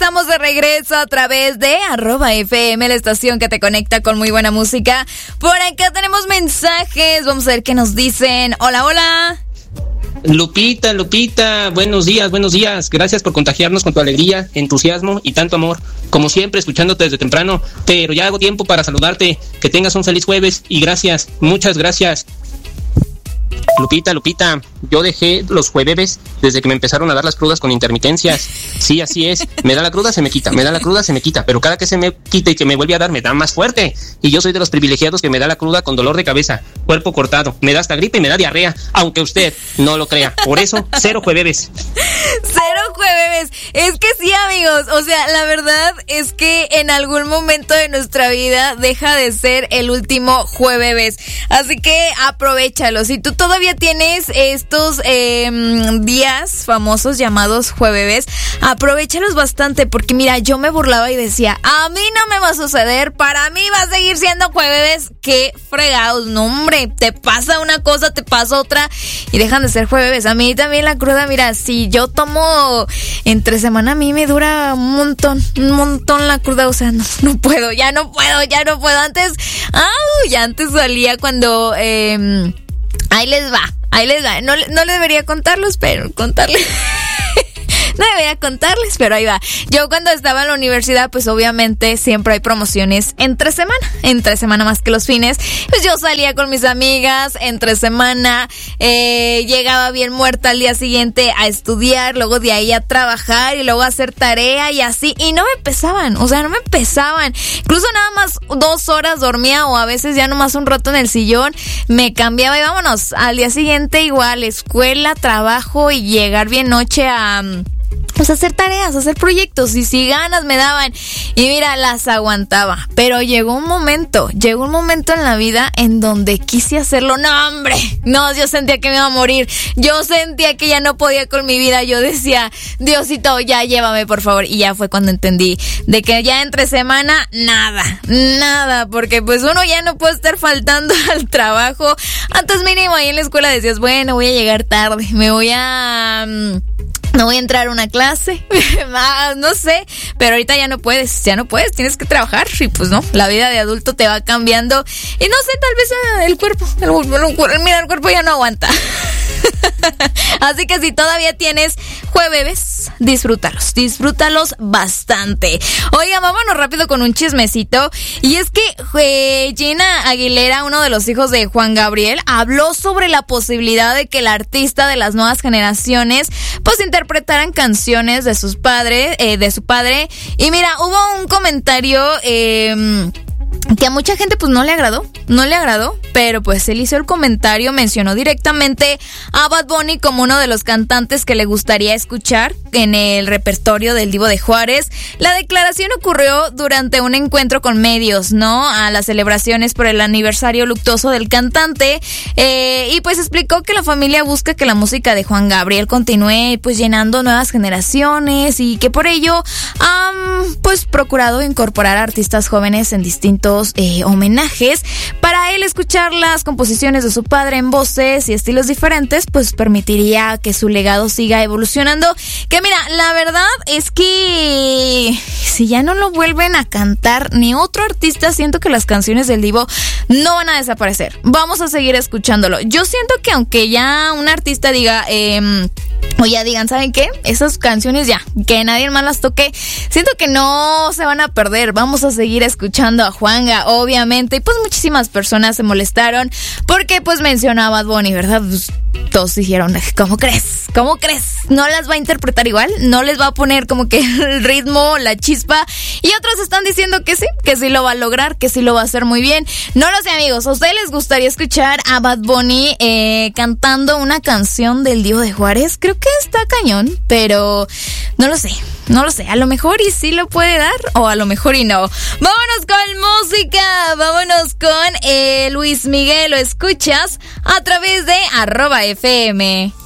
estamos de regreso a través de @FM, la estación que te conecta con muy buena música. Por acá tenemos mensajes, vamos a ver qué nos dicen. Hola, hola. Lupita, buenos días. Gracias por contagiarnos con tu alegría, entusiasmo y tanto amor. Como siempre, escuchándote desde temprano, pero ya hago tiempo para saludarte. Que tengas un feliz jueves y gracias, muchas gracias. Lupita, yo dejé los jueves desde que me empezaron a dar las crudas con intermitencias. Sí, así es. Me da la cruda, se me quita, pero cada que se me quita y que me vuelve a dar, me da más fuerte. Y yo soy de los privilegiados que me da la cruda con dolor de cabeza, cuerpo cortado, me da hasta gripe y me da diarrea, aunque usted no lo crea. Por eso, 0 jueves. 0 jueves. Es que sí, amigos, o sea, la verdad es que en algún momento de nuestra vida deja de ser el último jueves. Así que aprovechalo. Si tú todavía tienes estos días famosos llamados jueves, aprovéchalos bastante, porque mira, yo me burlaba y decía, a mí no me va a suceder, para mí va a seguir siendo jueves. Qué fregados, no hombre, te pasa una cosa, te pasa otra y dejan de ser jueves. A mí también la cruda, mira, si yo tomo entre semana, a mí me dura un montón la cruda, o sea, no puedo. Antes salía cuando ahí les va. No le debería contarlos, pero contarles. No debería contarles, pero ahí va. Yo cuando estaba en la universidad, pues obviamente siempre hay promociones entre semana más que los fines. Pues yo salía con mis amigas entre semana, llegaba bien muerta al día siguiente a estudiar, luego de ahí a trabajar y luego a hacer tarea y así. Y no me pesaban. Incluso nada más 2 horas dormía, o a veces ya nomás un rato en el sillón, me cambiaba y vámonos. Al día siguiente igual, escuela, trabajo y llegar bien noche a pues hacer tareas, hacer proyectos, y si ganas me daban, y mira, las aguantaba, pero llegó un momento en la vida en donde quise hacerlo. No, yo sentía que me iba a morir, yo sentía que ya no podía con mi vida, yo decía, Diosito, ya llévame por favor, y ya fue cuando entendí de que ya entre semana, nada, porque pues uno ya no puede estar faltando al trabajo. Antes mínimo ahí en la escuela decías, bueno, voy a llegar tarde, no voy a entrar a una clase, no sé, pero ahorita ya no puedes, tienes que trabajar, y pues no, la vida de adulto te va cambiando, y no sé, tal vez el cuerpo ya no aguanta. Así que si todavía tienes jueves, disfrútalos bastante. Oiga, vámonos rápido con un chismecito, y es que Gina Aguilera, uno de los hijos de Juan Gabriel, habló sobre la posibilidad de que el artista de las nuevas generaciones pues interpretaran canciones de su padre, y mira, hubo un comentario que a mucha gente pues no le agradó, pero pues él hizo el comentario, mencionó directamente a Bad Bunny como uno de los cantantes que le gustaría escuchar en el repertorio del Divo de Juárez. La declaración ocurrió durante un encuentro con medios, ¿no? A las celebraciones por el aniversario luctuoso del cantante, y pues explicó que la familia busca que la música de Juan Gabriel continúe pues llenando nuevas generaciones, y que por ello han pues procurado incorporar a artistas jóvenes en distintos homenajes. Para él, escuchar las composiciones de su padre en voces y estilos diferentes pues permitiría que su legado siga evolucionando. Que mira, la verdad es que si ya no lo vuelven a cantar ni otro artista, siento que las canciones del Divo no van a desaparecer, vamos a seguir escuchándolo. Yo siento que aunque ya un artista diga o ya digan, ¿saben qué? Esas canciones ya, que nadie más las toque, siento que no se van a perder, vamos a seguir escuchando a Juanga, obviamente. Y pues muchísimas personas se molestaron porque pues mencionaba a Bad Bunny, ¿verdad? Pues todos dijeron, ¿cómo crees? ¿No las va a interpretar igual? ¿No les va a poner como que el ritmo, la chispa? Y otros están diciendo que sí lo va a lograr, que sí lo va a hacer muy bien. No lo sé, amigos, ¿a ustedes les gustaría escuchar a Bad Bunny cantando una canción del Divo de Juárez? Creo que está cañón, pero no lo sé, a lo mejor y sí lo puede dar, o a lo mejor y no. Vámonos con música, vámonos con Luis Miguel, lo escuchas a través de @FM.